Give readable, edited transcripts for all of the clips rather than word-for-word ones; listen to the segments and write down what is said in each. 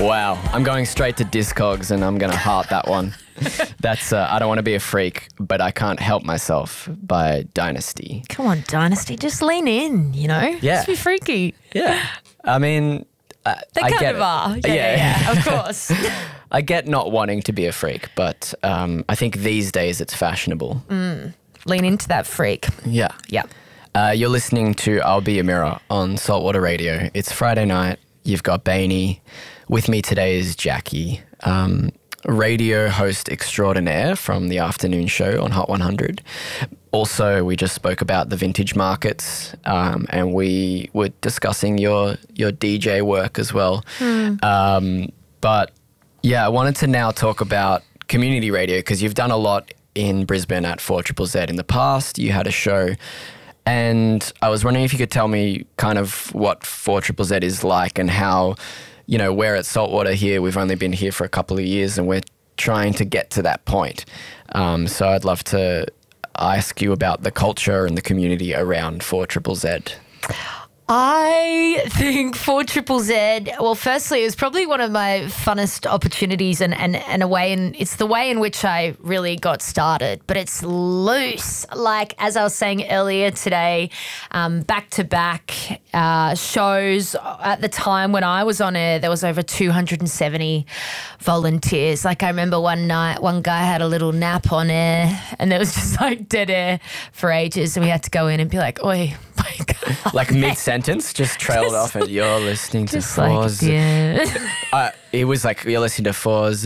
Wow, I'm going straight to Discogs and I'm going to heart that one. That's I Don't Want to Be a Freak, But I Can't Help Myself by Dynasty. Come on, Dynasty, just lean in, you know? Yeah. Just be freaky. Yeah. I mean, They I kind get of it. are. Yeah, of course. I get not wanting to be a freak, but I think these days it's fashionable. Lean into that freak. Yeah. Yeah. You're listening to I'll Be a Mirror on Saltwater Radio. It's Friday night. You've got Bainey. With me today is Jackie, radio host extraordinaire from the afternoon show on Hot 100. Also, we just spoke about the vintage markets and we were discussing your DJ work as well. But yeah, I wanted to now talk about community radio because you've done a lot in Brisbane at 4ZZZ in the past. You had a show. And I was wondering if you could tell me kind of what 4ZZZ is like and how, you know, we're at Saltwater here. We've only been here for a couple of years and we're trying to get to that point. So I'd love to ask you about the culture and the community around 4ZZZ. I think 4ZZZ, well, firstly, it was probably one of my funnest opportunities and a way, and it's the way in which I really got started, but it's loose. Like, as I was saying earlier today, back-to-back shows. At the time when I was on air, there was over 270 volunteers. Like, I remember one night, one guy had a little nap on air and there was just like dead air for ages and we had to go in and be like, oi, my God. Like mid-sentence, just trailed off and you're listening to Just like, yeah. It was like you're listening to fours.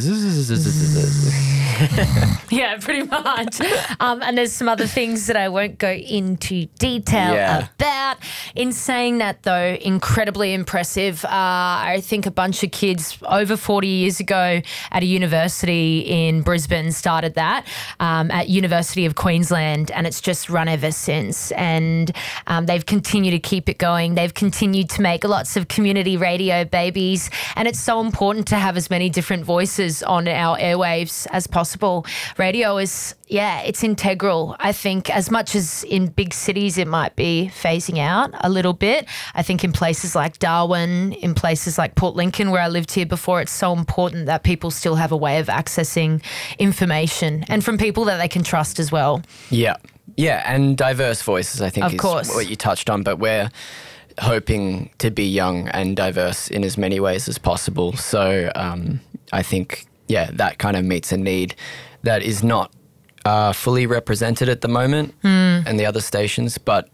Yeah, pretty much. And there's some other things that I won't go into detail about. In saying that, though, incredibly impressive. I think a bunch of kids over 40 years ago at a university in Brisbane started that at University of Queensland, and it's just run ever since. And they've continued to keep it going. They've continued to make lots of community radio babies, and it's so important to have as many different voices on our airwaves as possible. Radio is, it's integral. I think as much as in big cities it might be phasing out a little bit, I think in places like Darwin, in places like Port Lincoln where I lived here before, it's so important that people still have a way of accessing information and from people that they can trust as well. Yeah. Yeah, and diverse voices I think of course. What you touched on, but we're hoping to be young and diverse in as many ways as possible. So I think, that kind of meets a need that is not fully represented at the moment and the other stations. But,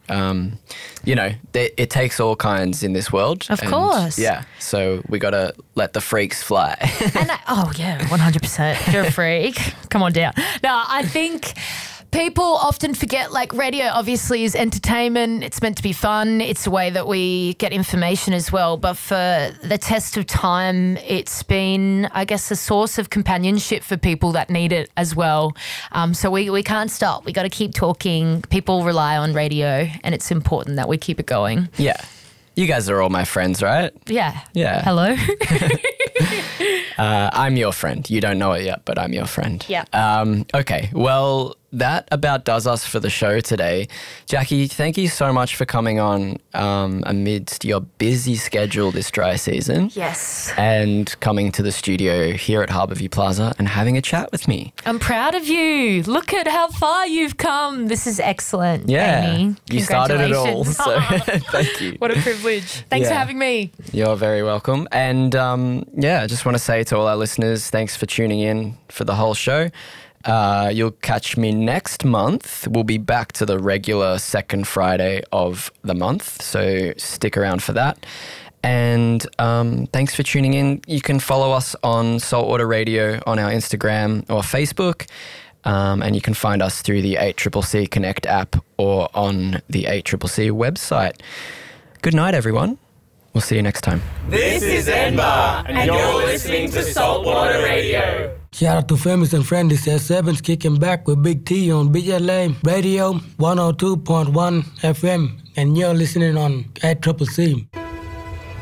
it takes all kinds in this world. Of course. Yeah, so we got to let the freaks fly. And 100%. You're a freak. Come on down. No, I think people often forget, like, radio obviously is entertainment. It's meant to be fun. It's a way that we get information as well. But for the test of time, it's been, I guess, a source of companionship for people that need it as well. So we can't stop. We got to keep talking. People rely on radio, and it's important that we keep it going. Yeah. You guys are all my friends, right? Yeah. Yeah. Hello. I'm your friend. You don't know it yet, but I'm your friend. Yeah. Okay. Well, that about does us for the show today. Jackie, thank you so much for coming on amidst your busy schedule this dry season. Yes. And coming to the studio here at Harbourview Plaza and having a chat with me. I'm proud of you. Look at how far you've come. This is excellent, Yeah. Amy. You started it all, so thank you. What a privilege. Thanks for having me. You're very welcome. And I just want to say to all our listeners, thanks for tuning in for the whole show. You'll catch me next month. We'll be back to the regular second Friday of the month, so stick around for that. And thanks for tuning in. You can follow us on Saltwater Radio on our Instagram or Facebook, and you can find us through the 8CCC Connect app or on the 8CCC website. Good night, everyone. We'll see you next time. This is Enbar, and you're listening to Saltwater Radio. Shout out to Famous and Friends. This is Sevens kicking back with Big T on BLA Radio 102.1 FM, and you're listening on 8CCC.